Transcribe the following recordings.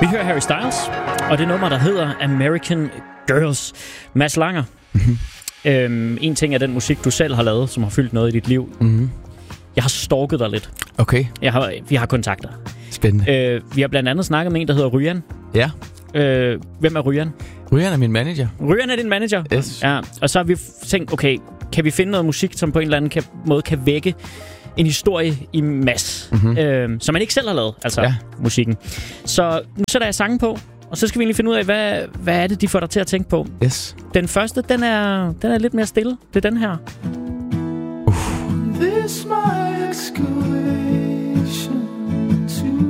Vi hører Harry Styles, og det nummer, der hedder American Girls. Mads Langer. En ting er den musik, du selv har lavet, som har fyldt noget i dit liv. Jeg har stalket dig lidt. Okay. Vi har kontakter. Spændende. Vi har blandt andet snakket med en, der hedder Ryan. Ja. Hvem er Ryan? Ryan er min manager. Ryan er din manager? Yes. Ja, og så har vi tænkt, okay, kan vi finde noget musik, som på en eller anden måde kan vække en historie i Mads, som man ikke selv har lavet, altså musikken. Så nu sætter jeg sangen på, og så skal vi egentlig finde ud af, hvad er det, de får dig til at tænke på. Yes. Den første, den er lidt mere stille. Det er den her. This my excavation to...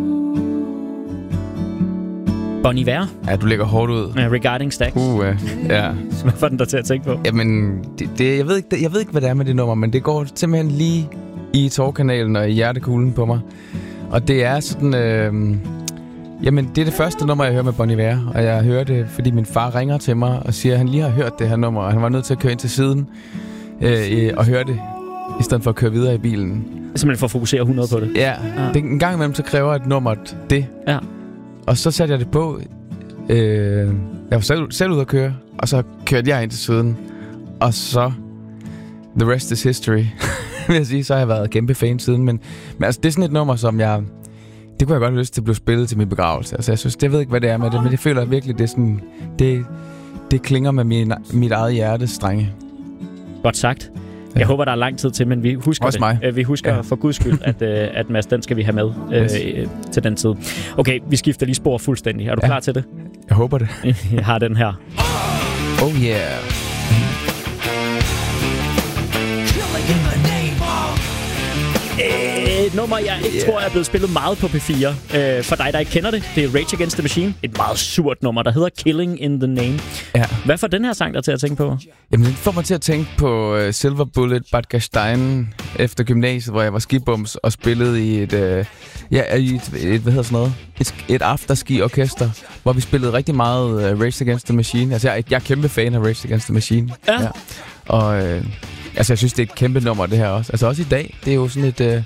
Bon Iver. Ja, du lægger hårdt ud. Regarding Stacks. Ja. Hvad får den der til at tænke på? Jamen, jeg ved ikke, hvad det er med det nummer, men det går simpelthen lige i tårkanalen og i hjertekuglen på mig. Og det er sådan... Jamen, det er det første nummer, jeg hører med Bon Iver. Og jeg hører det, fordi min far ringer til mig og siger, at han lige har hørt det her nummer. Og han var nødt til at køre ind til siden og høre det, i stedet for at køre videre i bilen. Simpelthen for at fokusere 100 på det? Ja. Det, en gang imellem, så kræver et nummer det. Ja. Og så satte jeg det på. Jeg var selv ude at køre, og så kørte jeg ind til siden. Og så... The rest is history, vil jeg sige. Så har jeg været kæmpe fan siden. Men altså, det er sådan et nummer, som jeg... Det kunne jeg godt have lyst til at blive spillet til min begravelse. Altså, jeg synes, jeg ved ikke, hvad det er med det, men jeg føler virkelig, det er sådan... Det klinger med mit eget hjertes strenge. Godt sagt. Jeg håber, der er lang tid til, men vi husker også det. Vi husker for guds skyld, at Mads, den skal vi have med til den tid. Okay, vi skifter lige spor fuldstændig. Er du klar til det? Jeg håber det. Jeg har den her. Oh yeah. Et nummer, jeg ikke tror er blevet spillet meget på P4. For dig, der ikke kender det, det er Rage Against the Machine. Et meget surt nummer, der hedder Killing in the Name. Ja. Hvad får den her sang der til at tænke på? Jamen, den får mig til at tænke på Silver Bullet Bad Gastein efter gymnasiet, hvor jeg var skibums og spillede i et hvad hedder sådan noget? Et afterski-orkester, hvor vi spillede rigtig meget Rage Against the Machine. Altså, jeg er kæmpe fan af Rage Against the Machine. Ja. Og altså, jeg synes, det er et kæmpe nummer, det her også. Altså, også i dag, det er jo sådan et,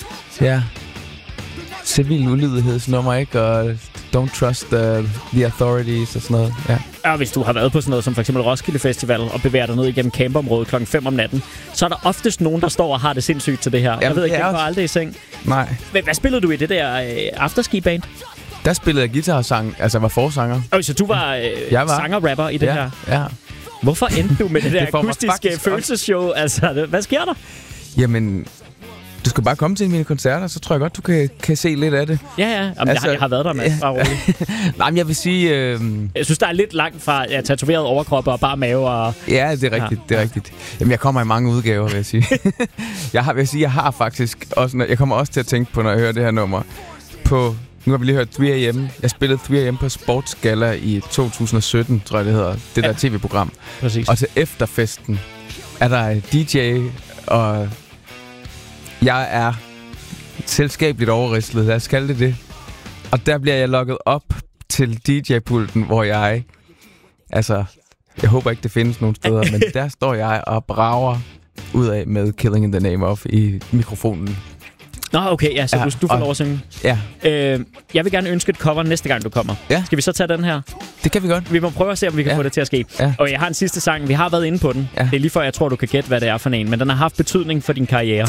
civil ulydighedsnummer, ikke? Og don't trust the authorities og sådan noget, Ja, hvis du har været på sådan noget som for eksempel Roskilde Festival og bevæger dig ned igennem campområdet klokken 5 om natten, så er der oftest nogen, der står og har det sindssygt til det her. Jeg ved ikke, det går aldrig i seng. Nej. Hvad spillede du i det der afterski-band? Der spillede jeg guitar-sang, altså var forsanger. Så du var sanger-rapper i det her? Ja. Hvorfor endte du med det der akustiske følelsesshow? Altså, hvad sker der? Jamen, du skal bare komme til mine koncerter, så tror jeg godt, du kan se lidt af det. Ja. Jamen, altså, jeg har været der, Mads. Nej, men jeg vil sige... Jeg synes, der er lidt langt fra tatoveret overkrop og bare mave og... Ja, det er rigtigt, det er rigtigt. Jamen, jeg kommer i mange udgaver, vil jeg sige. Jeg har faktisk også... Jeg kommer også til at tænke på, når jeg hører det her nummer, på... Nu har vi lige hørt 3AM. Jeg spillede 3AM på Sportsgalla i 2017, tror jeg det hedder. Det der tv-program. Præcis. Og til efterfesten er der DJ, og jeg er selskabeligt overrislet. Lad os kalde det. Og der bliver jeg logget op til DJ-pulten, hvor jeg... Altså, jeg håber ikke, det findes nogen steder, men der står jeg og brager ud af med Killing in the Name of i mikrofonen. Nå, okay, ja, så du får lov at synge. Ja. Jeg vil gerne ønske et cover næste gang, du kommer. Ja. Skal vi så tage den her? Det kan vi godt. Vi må prøve at se, om vi kan få det til at ske. Ja. Og jeg har en sidste sang. Vi har været inde på den. Ja. Det er lige før, jeg tror, du kan gætte, hvad det er for en. Men den har haft betydning for din karriere.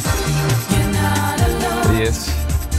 Yes.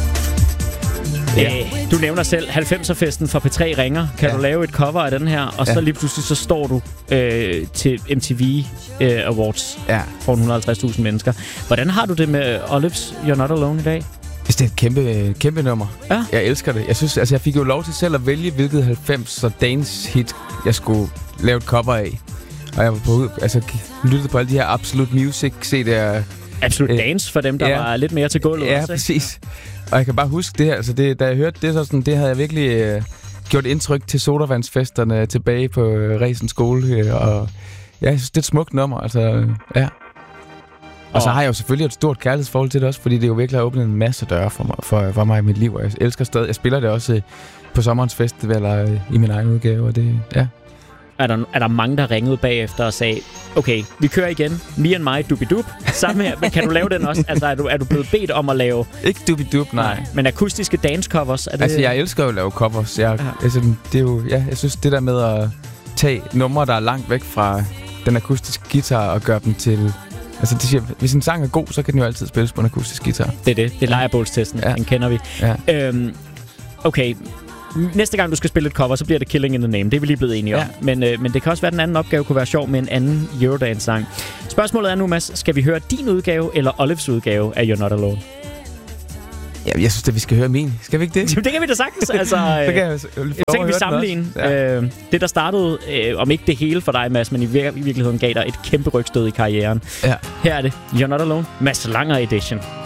Du nævner selv 90'er-festen for P3 ringer. Kan du lave et cover af den her? Og så lige pludselig så står du til MTV Awards for 150.000 mennesker. Hvordan har du det med Olives You're Not Alone i dag? Det er et kæmpe nummer. Ja. Jeg elsker det. Jeg synes, altså jeg fik jo lov til selv at vælge, hvilket 90'er dance hit jeg skulle lave et cover af. Og jeg var på, lyttede på alle de her Absolute Music CD'er. Absolute Dance for dem, der var lidt mere til gulvet. Ja, også, præcis. Og jeg kan bare huske det her. Altså da jeg hørte det, så sådan, det havde jeg virkelig gjort indtryk til sodavandsfesterne tilbage på Resen skole. Og ja, jeg synes, det er et smukt nummer. Altså, ja. Og så har jeg jo selvfølgelig et stort kærlighedsforhold til det også, fordi det jo virkelig har åbnet en masse døre for mig i mit liv. Og jeg elsker stadig. Jeg spiller det også på sommerens festivaler i min egen udgave. Og det, er der mange, der ringede bagefter og sagde, okay, vi kører igen. Me and my Doobie-Doop. Samme her. Men kan du lave den også? Altså, er du blevet bedt om at lave... Ikke Doobie-Doop, nej. Men akustiske dance-covers? Er det... Altså, jeg elsker jo at lave covers. Altså, det er jo... Ja, jeg synes, det der med at tage numre, der er langt væk fra den akustiske guitar og gøre dem til... Altså, det siger, hvis en sang er god, så kan den jo altid spilles på en akustisk guitar. Det er det. Det er lejrebålstesten. Den kender vi. Ja. Okay. Næste gang, du skal spille et cover, så bliver det Killing in the Name. Det er vi lige blevet enige om. Men det kan også være, at den anden opgave kunne være sjov med en anden Eurodance-sang. Spørgsmålet er nu, Mads, skal vi høre din udgave eller Olives udgave af You're Not Alone? Ja, jeg synes, at vi skal høre min. Skal vi ikke det? Det kan vi da sagtens. Altså, jeg tænker, vi sammenligner. Det, der startede, om ikke det hele for dig, Mads, men i virkeligheden gav dig et kæmpe rygstød i karrieren. Ja. Her er det You're Not Alone, Mads Langer Edition.